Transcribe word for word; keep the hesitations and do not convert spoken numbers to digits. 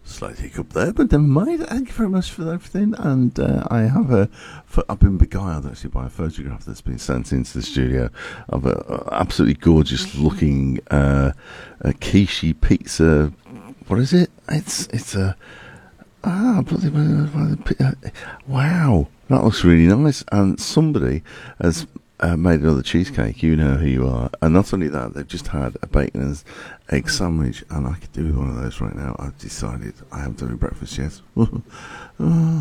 Slight hiccup there, but never mind. Thank you very much for everything. And uh, I have a, for, I've been beguiled actually by a photograph that's been sent into the studio of an absolutely gorgeous looking uh, a quiche pizza. What is it? It's it's a ah bloody wow. That looks really nice. And somebody has uh, made another cheesecake. You know who you are. And not only that, they've just had a bacon and egg sandwich, and I could do with one of those right now. I've decided I haven't done any breakfast yet.